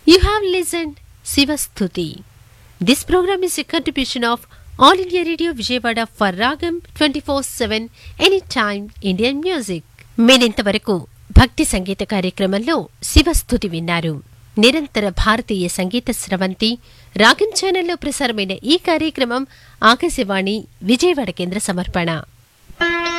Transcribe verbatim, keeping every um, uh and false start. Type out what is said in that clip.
You have listened Sivastuti. This program is a contribution of All India Radio Vijayawada for Ragam twenty-four seven Anytime Indian Music. మీరింతవరకు భక్తి సంగీత కార్యక్రమంలో శివస్తుతి విన్నారు. నిరంతర భారతీయ సంగీత స్రవంతి రాగం ఛానల్లో ప్రసారమైన ఈ కార్యక్రమం ఆకాశవాణి విజయవాడ కేంద్ర సమర్పణ.